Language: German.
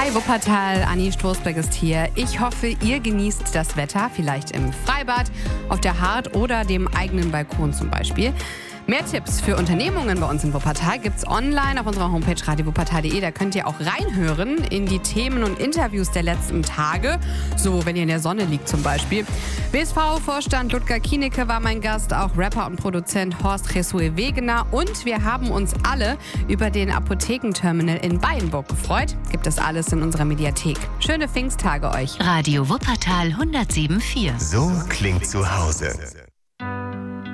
Hi Wuppertal, Anni Stoßberg ist hier. Ich hoffe, ihr genießt das Wetter, vielleicht im Freibad, auf der Hart oder dem eigenen Balkon zum Beispiel. Mehr Tipps für Unternehmungen bei uns in Wuppertal gibt's online auf unserer Homepage radiowuppertal.de. Da könnt ihr auch reinhören in die Themen und Interviews der letzten Tage. So, wenn ihr in der Sonne liegt zum Beispiel. BSV-Vorstand Ludger Kienecke war mein Gast, auch Rapper und Produzent Horst Jesue Wegener. Und wir haben uns alle über den Apothekenterminal in Beienburg gefreut. Gibt es alles in unserer Mediathek. Schöne Pfingsttage euch. Radio Wuppertal 107.4. So klingt zu Hause.